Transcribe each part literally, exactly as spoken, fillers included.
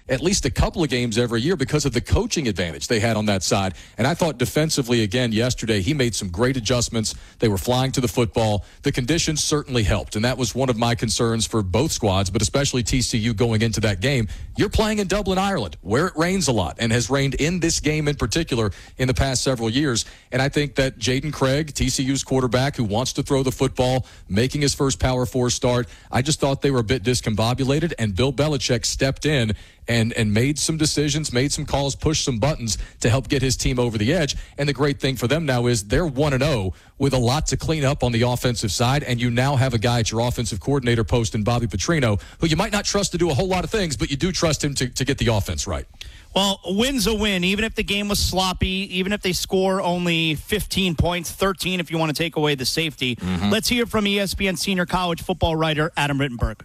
at least a couple of games every year because of the coaching advantage they had on that side. And I thought defensively, again, yesterday, he made some great adjustments. They were flying to the football. The conditions certainly helped, and that was one of my concerns for both squads, but especially T C U going into that game. You're playing in Dublin, Ireland, where it rains a lot and has rained in this game in particular in the past several years. And I think that Jaden Craig, T C U's quarterback who wants to throw the football, making his first Power Four start, I just thought they were a bit discombobulated, and Bill Belichick stepped in and and made some decisions, made some calls, pushed some buttons to help get his team over the edge. And the great thing for them now is they're one and oh with a lot to clean up on the offensive side, and you now have a guy at your offensive coordinator post in Bobby Petrino, who you might not trust to do a whole lot of things, but you do trust him to, to get the offense right. Well, a win's a win, even if the game was sloppy, even if they score only fifteen points, thirteen if you want to take away the safety. Mm-hmm. Let's hear from E S P N senior college football writer Adam Rittenberg.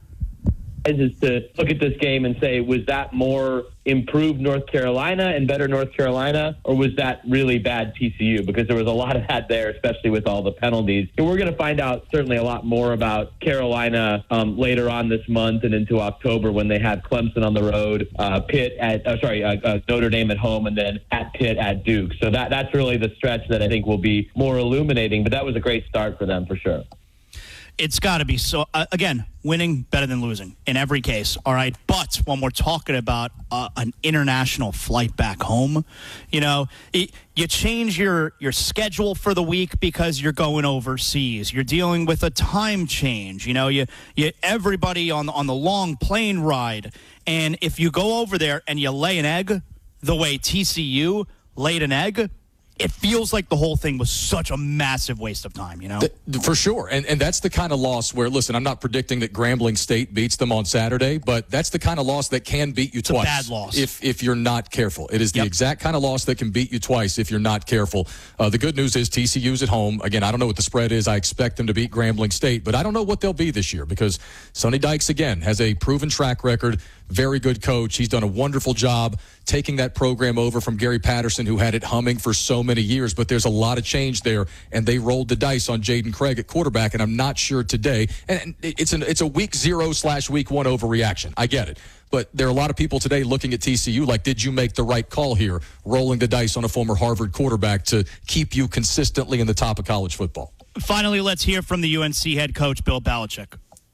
Is to look at this game and say, was that more improved North Carolina and better North Carolina, or was that really bad T C U? Because there was a lot of that there, especially with all the penalties. And we're going to find out certainly a lot more about Carolina um, later on this month and into October when they have Clemson on the road, uh, Pitt at, uh, sorry, uh, uh, Notre Dame at home, and then at Pitt at Duke. So that that's really the stretch that I think will be more illuminating. But that was a great start for them for sure. It's got to be so. Uh, again, winning better than losing in every case. All right. But when we're talking about uh, an international flight back home, you know, it, you change your, your schedule for the week because you're going overseas. You're dealing with a time change. You know, you, you everybody on, on the long plane ride. And if you go over there and you lay an egg the way T C U laid an egg, it feels like the whole thing was such a massive waste of time, you know? The, for sure. And and that's the kind of loss where, listen, I'm not predicting that Grambling State beats them on Saturday, but that's the kind of loss that can beat you it's twice. It's a bad loss. If, if you're not careful. It is the yep. exact kind of loss that can beat you twice if you're not careful. Uh, the good news is T C U's at home. Again, I don't know what the spread is. I expect them to beat Grambling State, but I don't know what they'll be this year because Sonny Dykes, again, has a proven track record, very good coach. He's done a wonderful job taking that program over from Gary Patterson, who had it humming for so many years, but there's a lot of change there, and they rolled the dice on Jaden Craig at quarterback, and I'm not sure today, and it's an it's a week zero slash week one overreaction. I get it. But there are a lot of people today looking at T C U like, did you make the right call here, rolling the dice on a former Harvard quarterback to keep you consistently in the top of college football? Finally, let's hear from the U N C head coach, Bill Belichick.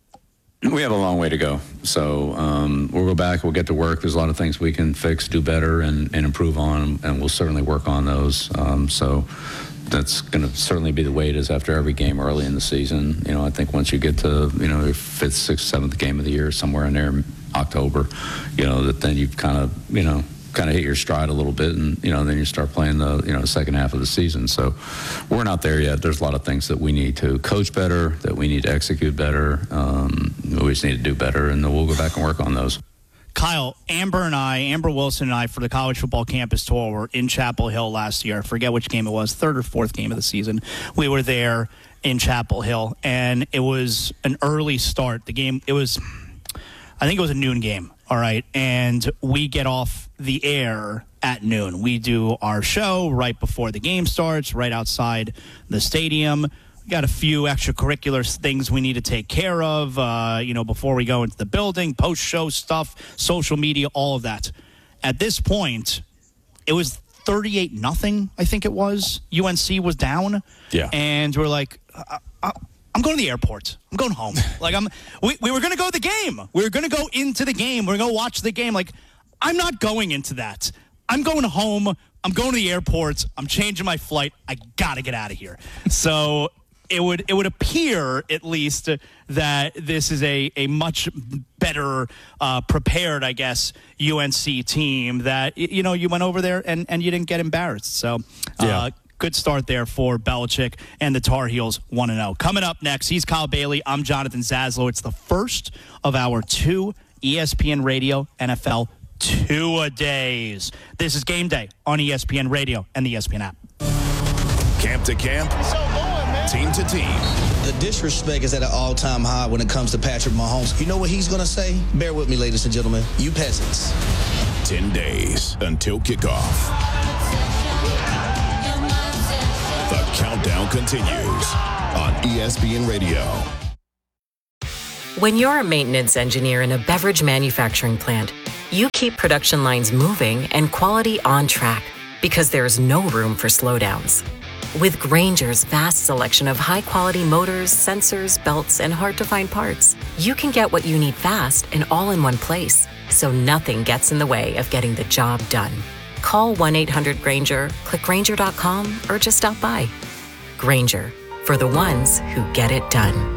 We have a long way to go. So um, we'll go back, we'll get to work. There's a lot of things we can fix, do better, and, and improve on, and we'll certainly work on those. Um, so that's going to certainly be the way it is after every game early in the season. You know, I think once you get to, you know, your fifth, sixth, seventh game of the year, somewhere in there, October, you know, that then you've kind of, you know, kind of hit your stride a little bit, and you know then you start playing the you know second half of the season. So we're not there yet. There's a lot of things that we need to coach better, that we need to execute better. Um, we just need to do better, and then we'll go back and work on those. Kyle, Amber and I, Amber Wilson and I, for the College Football Campus Tour, were in Chapel Hill last year. I forget which game it was, third or fourth game of the season. We were there in Chapel Hill, and it was an early start. The game, it was, I think it was a noon game. All right, and we get off the air at noon. We do our show right before the game starts, right outside the stadium. We got a few extracurricular things we need to take care of, uh, you know, before we go into the building, post-show stuff, social media, all of that. At this point, it was thirty-eight nothing, I think it was. U N C was down. Yeah. And we're like, uh, uh, I'm going to the airport. I'm going home. Like I'm, we, we were going to go to the game. We were going to go into the game. We we're going to watch the game. Like, I'm not going into that. I'm going home. I'm going to the airport. I'm changing my flight. I got to get out of here. So it would it would appear, at least, that this is a, a much better uh, prepared, I guess, U N C team that, you know, you went over there and, and you didn't get embarrassed. So, uh, yeah. Good start there for Belichick and the Tar Heels one and oh. Coming up next, he's Kyle Bailey. I'm Jonathan Zaslow. It's the first of our two E S P N Radio N F L two-a-days. This is Game Day on E S P N Radio and the E S P N app. Camp to camp, team to team. The disrespect is at an all-time high when it comes to Patrick Mahomes. You know what he's going to say? Bear with me, ladies and gentlemen. You peasants. Ten days until kickoff. The countdown continues on E S P N Radio. When you're a maintenance engineer in a beverage manufacturing plant, you keep production lines moving and quality on track because there's no room for slowdowns. With Grainger's vast selection of high-quality motors, sensors, belts, and hard-to-find parts, you can get what you need fast and all in one place, so nothing gets in the way of getting the job done. Call one eight hundred Grainger, click Grainger dot com, or just stop by. Grainger, for the ones who get it done.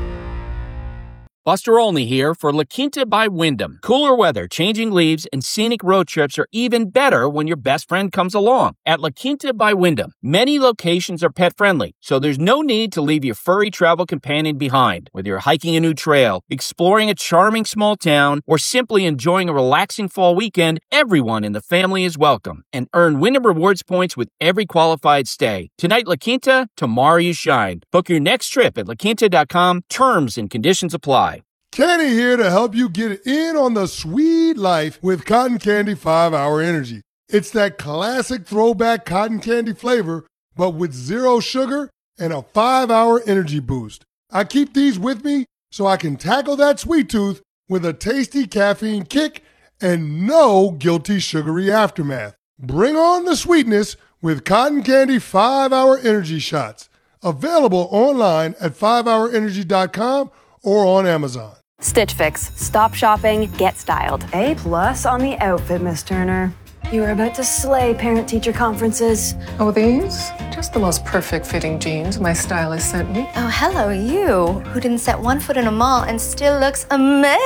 Buster Olney here for La Quinta by Wyndham. Cooler weather, changing leaves, and scenic road trips are even better when your best friend comes along. At La Quinta by Wyndham, many locations are pet-friendly, so there's no need to leave your furry travel companion behind. Whether you're hiking a new trail, exploring a charming small town, or simply enjoying a relaxing fall weekend, everyone in the family is welcome. And earn Wyndham Rewards points with every qualified stay. Tonight, La Quinta, tomorrow you shine. Book your next trip at la quinta dot com. Terms and conditions apply. Kenny here to help you get in on the sweet life with Cotton Candy five hour Energy. It's that classic throwback cotton candy flavor, but with zero sugar and a five hour energy boost. I keep these with me so I can tackle that sweet tooth with a tasty caffeine kick and no guilty sugary aftermath. Bring on the sweetness with Cotton Candy five hour Energy shots. Available online at five hour energy dot com or on Amazon. Stitch Fix. Stop shopping, get styled. A plus on the outfit, Miss Turner. You were about to slay parent-teacher conferences. Oh, these? Just the most perfect fitting jeans my stylist sent me. Oh, hello, you, who didn't set one foot in a mall and still looks amazing.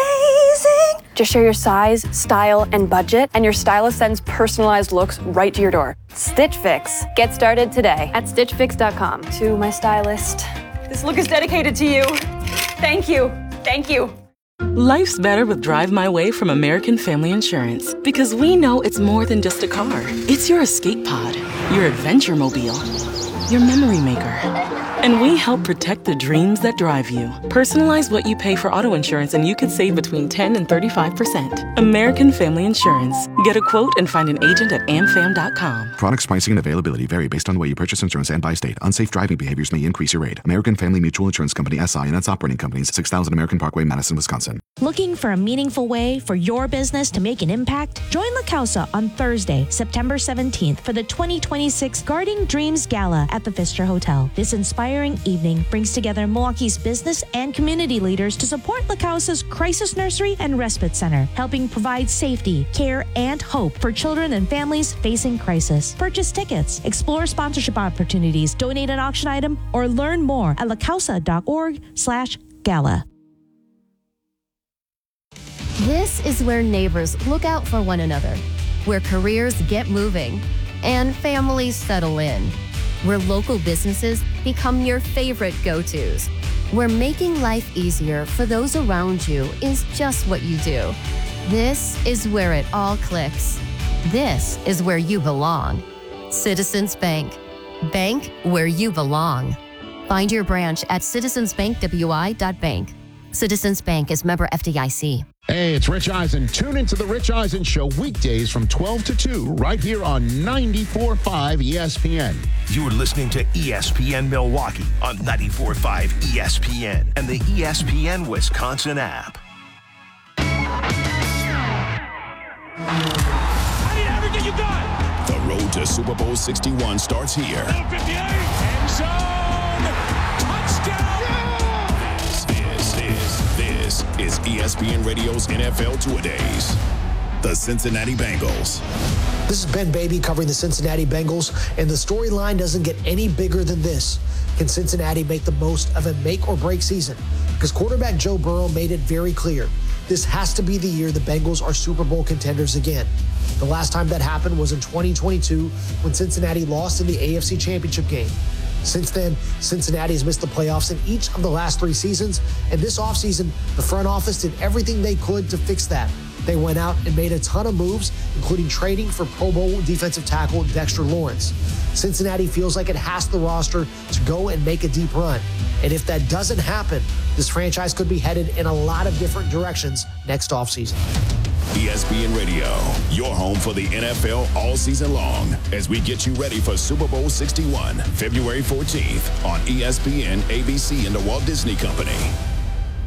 Just share your size, style, and budget, and your stylist sends personalized looks right to your door. Stitch Fix. Get started today at stitch fix dot com. To my stylist. This look is dedicated to you. Thank you. Thank you. Life's better with Drive My Way from American Family Insurance because we know it's more than just a car. It's your escape pod, your adventure mobile, your memory maker. And we help protect the dreams that drive you. Personalize what you pay for auto insurance and you could save between ten and thirty-five percent. American Family Insurance. Get a quote and find an agent at am fam dot com. Products, pricing, and availability vary based on the way you purchase insurance and by state. Unsafe driving behaviors may increase your rate. American Family Mutual Insurance Company, S I and its operating companies, six thousand American Parkway, Madison, Wisconsin. Looking for a meaningful way for your business to make an impact? Join La Causa on Thursday, September seventeenth for the twenty twenty-six Guarding Dreams Gala at the Pfister Hotel. This inspiring evening brings together Milwaukee's business and community leaders to support La Causa's Crisis Nursery and Respite Center, helping provide safety, care, and hope for children and families facing crisis. Purchase tickets, explore sponsorship opportunities, donate an auction item, or learn more at la causa dot org slash gala. This is where neighbors look out for one another, where careers get moving, and families settle in, where local businesses become your favorite go-tos, where making life easier for those around you is just what you do. This is where it all clicks. This is where you belong. Citizens Bank. Bank where you belong. Find your branch at citizens bank w i dot bank. Citizens Bank is member F D I C. Hey, it's Rich Eisen. Tune into the Rich Eisen Show weekdays from twelve to two right here on ninety-four point five E S P N. You're listening to E S P N Milwaukee on ninety-four point five E S P N and the E S P N Wisconsin app. I need everything you got. The road to Super Bowl sixty-one starts here. fifty-eight, end zone, touchdown. This is, this is E S P N Radio's N F L Two-A-Days. The Cincinnati Bengals. This is Ben Baby covering the Cincinnati Bengals, and the storyline doesn't get any bigger than this. Can Cincinnati make the most of a make-or-break season? Because quarterback Joe Burrow made it very clear. This has to be the year the Bengals are Super Bowl contenders again. The last time that happened was in twenty twenty-two when Cincinnati lost in the A F C Championship game. Since then, Cincinnati has missed the playoffs in each of the last three seasons, and this offseason, the front office did everything they could to fix that. They went out and made a ton of moves, including trading for Pro Bowl defensive tackle Dexter Lawrence. Cincinnati feels like it has the roster to go and make a deep run. And if that doesn't happen, this franchise could be headed in a lot of different directions next offseason. E S P N Radio, your home for the N F L all season long, as we get you ready for Super Bowl sixty-one, February fourteenth on E S P N, A B C, and the Walt Disney Company.